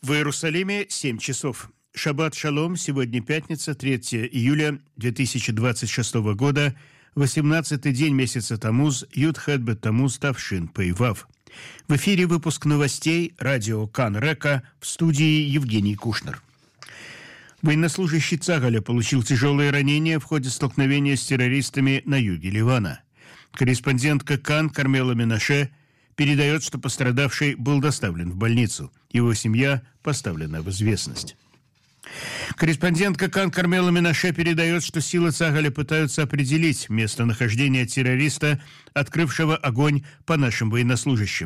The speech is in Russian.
В Иерусалиме 7 часов. Шаббат шалом. Сегодня пятница, 3 июля 2026 года, 18-й день месяца Тамуз, Юд-Хет бет Тамуз, Тавшин Пейвав. В эфире выпуск новостей радио Кан-Река, в студии Евгений Кушнер. Военнослужащий Цагаля получил тяжелые ранения в ходе столкновения с террористами на юге Ливана. Корреспондентка Кан Кармела Менаше передает, что пострадавший был доставлен в больницу. Его семья поставлена в известность. Корреспондентка Кан Кармела Менаше передает, что силы Цагаля пытаются определить местонахождение террориста, открывшего огонь по нашим военнослужащим.